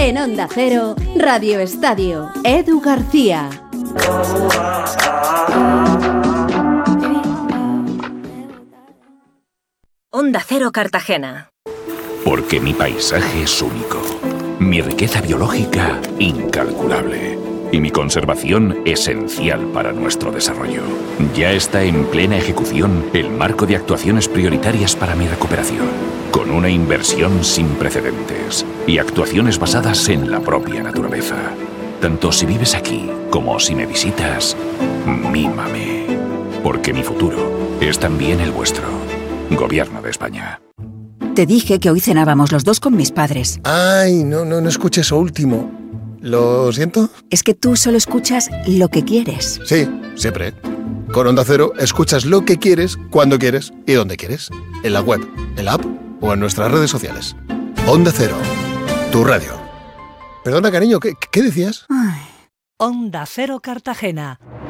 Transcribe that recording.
En Onda Cero, Radio Estadio, Edu García. Onda Cero Cartagena. Porque mi paisaje es único, mi riqueza biológica incalculable y mi conservación esencial para nuestro desarrollo. Ya está en plena ejecución el marco de actuaciones prioritarias para mi recuperación, con una inversión sin precedentes y actuaciones basadas en la propia naturaleza. Tanto si vives aquí como si me visitas, mímame, porque mi futuro es también el vuestro. Gobierno de España. Te dije que hoy cenábamos los dos con mis padres. Ay, no escuché eso último. ¿Lo siento? Es que tú solo escuchas lo que quieres. Sí, siempre. Con Onda Cero escuchas lo que quieres, cuando quieres y donde quieres. En la web, en la app o en nuestras redes sociales. Onda Cero, tu radio. Perdona, cariño, ¿qué decías? Onda Cero Cartagena.